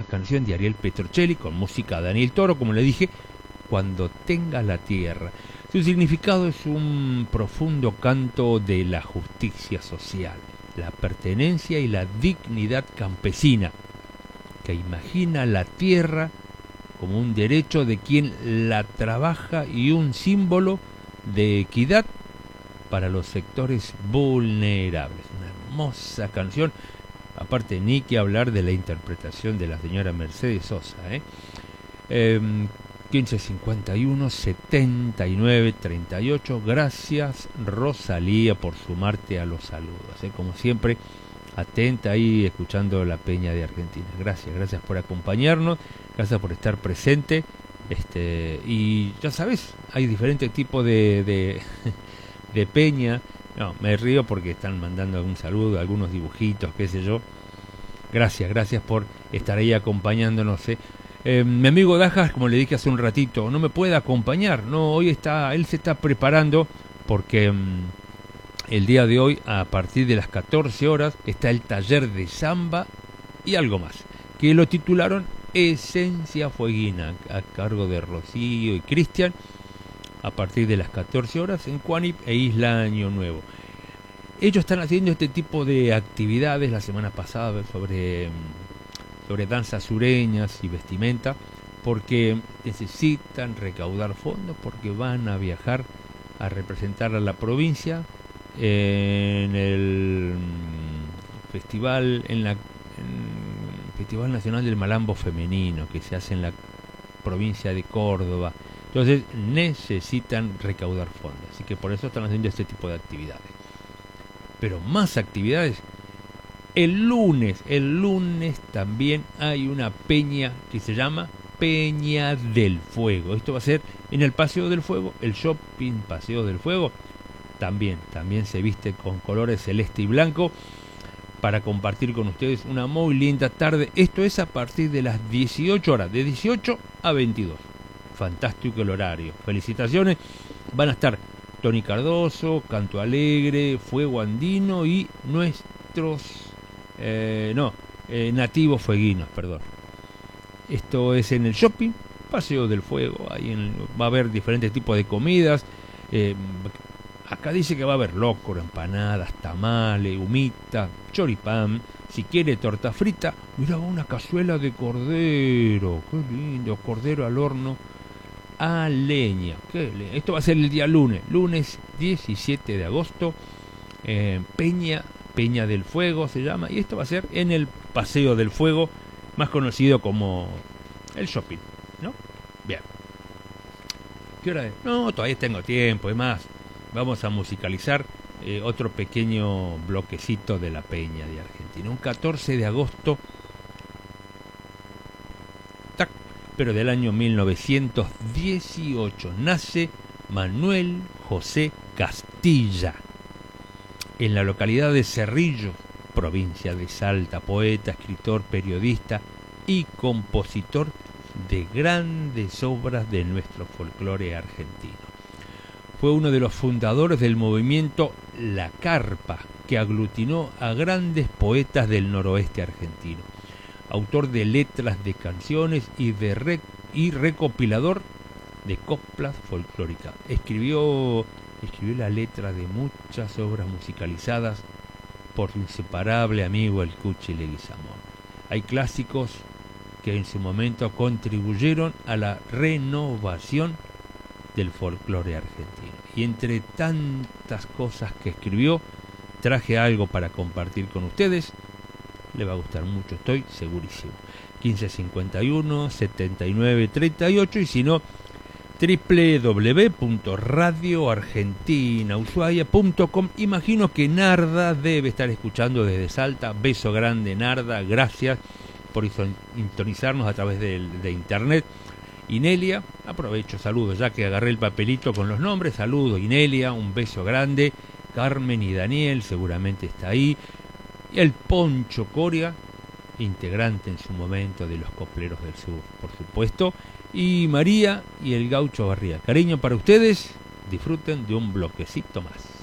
canción de Ariel Petrocelli con música de Daniel Toro, como le dije, Cuando tenga la tierra. Su significado es un profundo canto de la justicia social, la pertenencia y la dignidad campesina, que imagina la tierra como un derecho de quien la trabaja y un símbolo de equidad para los sectores vulnerables. Una hermosa canción, aparte ni que hablar de la interpretación de la señora Mercedes Sosa, 1551 79 38. Gracias, Rosalía, por sumarte a los saludos, como siempre, atenta ahí escuchando la Peña de Argentina. Gracias por acompañarnos, gracias por estar presente, y ya sabes, hay diferentes tipos de peña. No, me río porque están mandando algún saludo, algunos dibujitos, qué sé yo. Gracias por estar ahí acompañándonos. Mi amigo Dajas, como le dije hace un ratito, no me puede acompañar. No, hoy él se está preparando porque el día de hoy, a partir de las 14 horas, está el taller de samba y algo más, que lo titularon Esencia Fueguina, a cargo de Rocío y Cristian, a partir de las 14 horas en Cuanip e Isla Año Nuevo. Ellos están haciendo este tipo de actividades la semana pasada sobre danzas sureñas y vestimenta, porque necesitan recaudar fondos, porque van a viajar a representar a la provincia en el festival, Festival Nacional del Malambo Femenino, que se hace en la provincia de Córdoba. Entonces necesitan recaudar fondos, así que por eso están haciendo este tipo de actividades. Pero más actividades. El lunes también hay una peña que se llama Peña del Fuego. Esto va a ser en el Paseo del Fuego, el shopping Paseo del Fuego. También se viste con colores celeste y blanco para compartir con ustedes una muy linda tarde. Esto es a partir de las 18 horas, de 18 a 22. Fantástico el horario. Felicitaciones. Van a estar Tony Cardoso, Canto Alegre, Fuego Andino y nuestros nativos fueguinos, perdón. Esto es en el shopping Paseo del Fuego. Va a haber diferentes tipos de comidas. Acá dice que va a haber locro, empanadas, tamales, humita, choripán. Si quiere torta frita, mira, una cazuela de cordero. Qué lindo, cordero al horno a leña. Esto va a ser el día lunes 17 de agosto. Peña del Fuego se llama, y esto va a ser en el Paseo del Fuego, más conocido como el shopping, ¿no? Bien. ¿Qué hora es? No, todavía tengo tiempo, es más, vamos a musicalizar otro pequeño bloquecito de la Peña de Argentina. Un 14 de agosto, pero del año 1918, nace Manuel José Castilla, en la localidad de Cerrillo, provincia de Salta, poeta, escritor, periodista y compositor de grandes obras de nuestro folclore argentino. Fue uno de los fundadores del movimiento La Carpa, que aglutinó a grandes poetas del noroeste argentino. Autor de letras de canciones y recopilador de coplas folclóricas. Escribió la letra de muchas obras musicalizadas por su inseparable amigo el Cuchi Leguizamón. Hay clásicos que en su momento contribuyeron a la renovación del folclore argentino. Y entre tantas cosas que escribió, traje algo para compartir con ustedes. Le va a gustar mucho, estoy segurísimo. 1551 79 38, y si no, www.radioargentinaushuaia.com. Imagino que Narda debe estar escuchando desde Salta. Beso grande, Narda, gracias por sintonizarnos a través de internet. Inelia, aprovecho, saludos, ya que agarré el papelito con los nombres. Saludos, Inelia, un beso grande. Carmen y Daniel, seguramente está ahí. Y el Poncho Coria, integrante en su momento de los Copleros del Sur, por supuesto. Y María y el Gaucho Barría. Cariño para ustedes, disfruten de un bloquecito más.